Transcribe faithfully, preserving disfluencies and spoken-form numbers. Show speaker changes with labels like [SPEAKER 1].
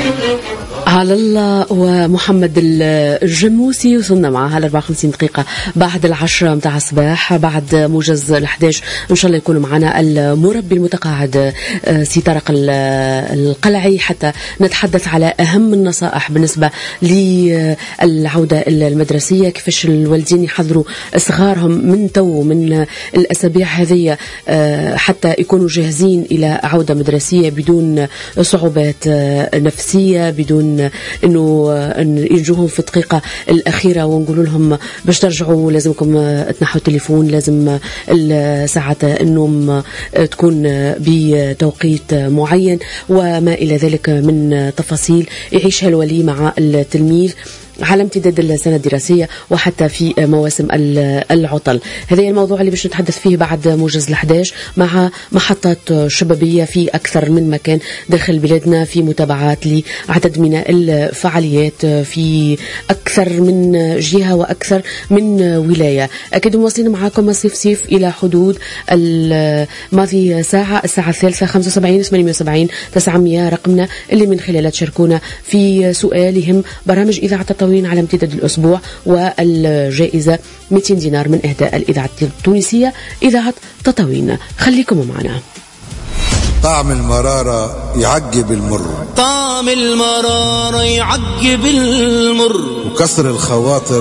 [SPEAKER 1] على الله ومحمد الجموسي. وصلنا معها أربعة وخمسين دقيقة بعد العشرة متاع الصباح، بعد موجز الحداش إن شاء الله يكون معنا المربي المتقاعد سي طارق القلعي حتى نتحدث على أهم النصائح بالنسبة للعودة المدرسية، كيفاش الوالدين يحضروا صغارهم من تو من الأسابيع هذه حتى يكونوا جاهزين إلى عودة مدرسية بدون صعوبات نفسية، بدون انه ينجوهم في الدقيقه الاخيره ونقول لهم باش ترجعوا لازمكم تنحوا التليفون، لازم ساعه النوم تكون بتوقيت معين وما الى ذلك من تفاصيل يعيشها الولي مع التلميذ على امتداد السنة الدراسية وحتى في مواسم العطل. هذا الموضوع اللي باش نتحدث فيه بعد موجز الحداش مع محطات شبابية في أكثر من مكان داخل بلادنا، في متابعات لعدد من الفعاليات في أكثر من جهة وأكثر من ولاية. أكيد مواصلين معاكم صيف صيف إلى حدود الماضي ساعة الساعة الثالثة خمسة وسبعين ثمانية وسبعين تسعمية رقمنا اللي من خلاله تشاركونا في سؤالهم برامج إذاعة على امتداد الأسبوع، والجائزة مئتين دينار من إهداء الإذاعة التونسية إذاعة تطاوين. خليكم معنا.
[SPEAKER 2] طعم المرارة يعجب المر،
[SPEAKER 3] طعم المرارة يعجب المر،
[SPEAKER 2] وكسر الخواطر